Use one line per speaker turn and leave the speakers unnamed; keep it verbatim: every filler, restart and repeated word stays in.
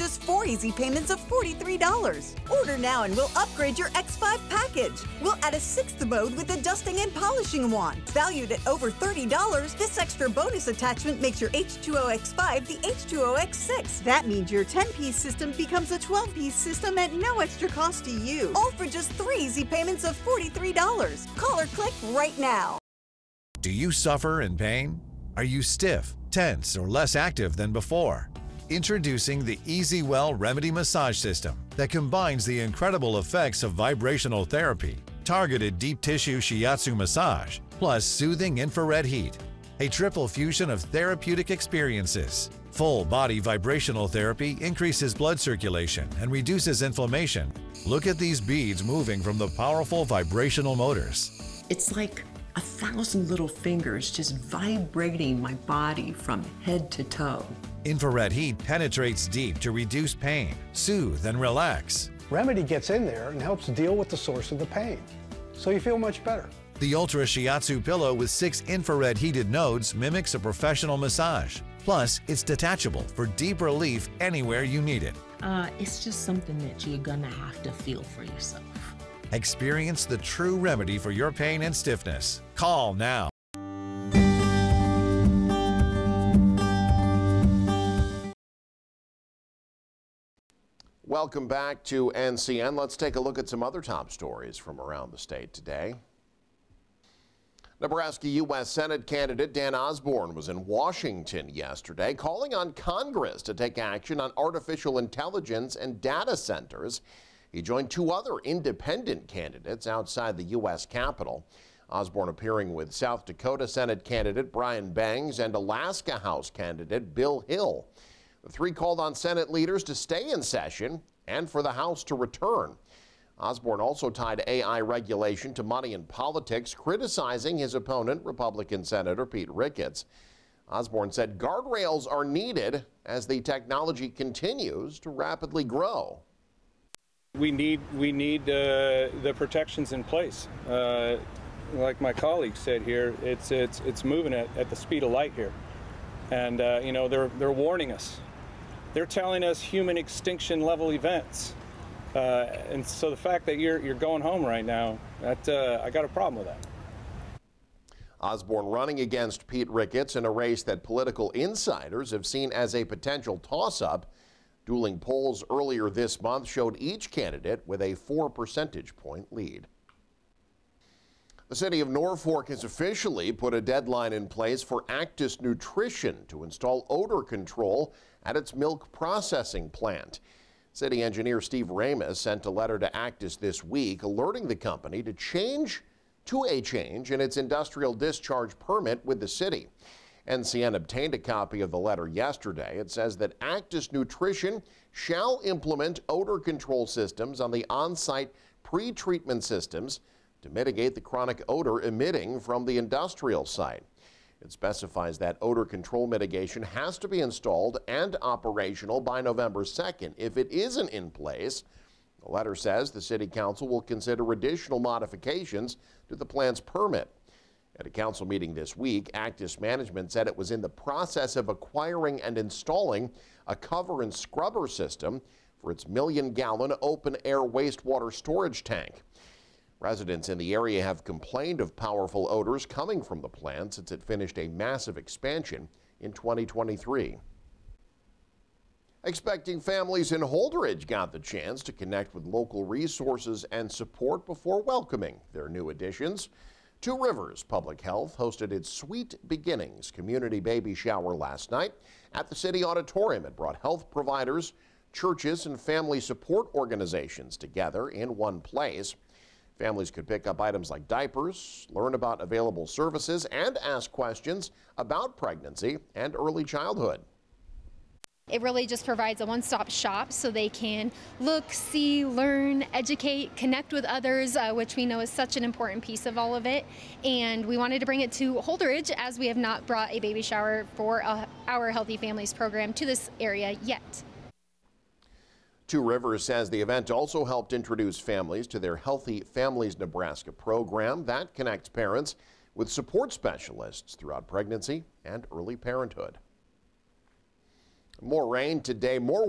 just four easy payments of forty-three dollars. Order now and we'll upgrade your X five package. We'll add a sixth mode with a dusting and polishing wand. Valued at over thirty dollars, this extra bonus attachment makes your H two O X five the H two O X six. That means your ten-piece system becomes a twelve-piece system at no extra cost to you. All for just three easy payments of forty-three dollars. Call or click right now.
Do you suffer in pain? Are you stiff, tense, or less active than before? Introducing the EasyWell Remedy Massage System that combines the incredible effects of vibrational therapy, targeted deep tissue shiatsu massage, plus soothing infrared heat. A triple fusion of therapeutic experiences. Full body vibrational therapy increases blood circulation and reduces inflammation. Look at these beads moving from the powerful vibrational motors.
It's like a thousand little fingers just vibrating my body from head to toe.
Infrared heat penetrates deep to reduce pain, soothe, and relax.
Remedy gets in there and helps deal with the source of the pain, so you feel much better.
The Ultra Shiatsu pillow with six infrared heated nodes mimics a professional massage. Plus, it's detachable for deep relief anywhere you need it.
Uh, it's just something that you're gonna have to feel for yourself.
Experience the true remedy for your pain and stiffness. Call now.
Welcome back to N C N. Let's take a look at some other top stories from around the state today. Nebraska U S Senate candidate Dan Osborne was in Washington yesterday calling on Congress to take action on artificial intelligence and data centers. He joined two other independent candidates outside the U S Capitol. Osborne appearing with South Dakota Senate candidate Brian Bangs and Alaska House candidate Bill Hill. The three called on Senate leaders to stay in session and for the House to return. Osborne also tied A I regulation to money and politics, criticizing his opponent, Republican Senator Pete Ricketts. Osborne said guardrails are needed as the technology continues to rapidly grow.
We need we need uh, the protections in place. Uh, like my colleague said here, it's it's it's moving at, at the speed of light here, and uh, you know they're they're warning us. They're telling us human extinction level events, uh, and so the fact that you're you're going home right now, that uh, I got a problem with that.
Osborne running against Pete Ricketts in a race that political insiders have seen as a potential toss-up. Dueling polls earlier this month showed each candidate with a four percentage point lead. The city of Norfolk has officially put a deadline in place for Actis Nutrition to install odor control at its milk processing plant. City engineer Steve Ramus sent a letter to Actis this week alerting the company to change to a change in its industrial discharge permit with the city. N C N obtained a copy of the letter yesterday. It says that Actis Nutrition shall implement odor control systems on the on-site pre-treatment systems to mitigate the chronic odor emitting from the industrial site. It specifies that odor control mitigation has to be installed and operational by November second. If it isn't in place, the letter says the City Council will consider additional modifications to the plant's permit. At a council meeting this week, Actis management said it was in the process of acquiring and installing a cover and scrubber system for its million-gallon open-air wastewater storage tank. Residents in the area have complained of powerful odors coming from the plant since it finished a massive expansion in twenty twenty-three. Expecting families in Holdridge got the chance to connect with local resources and support before welcoming their new additions. Two Rivers Public Health hosted its Sweet Beginnings community baby shower last night at the City Auditorium. It brought health providers, churches, and family support organizations together in one place. Families could pick up items like diapers, learn about available services, and ask questions about pregnancy and early childhood.
It really just provides a one-stop shop so they can look, see, learn, educate, connect with others, uh, which we know is such an important piece of all of it. And we wanted to bring it to Holdridge, as we have not brought a baby shower for uh, our Healthy Families program to this area yet.
Two Rivers says the event also helped introduce families to their Healthy Families Nebraska program that connects parents with support specialists throughout pregnancy and early parenthood. More rain today, more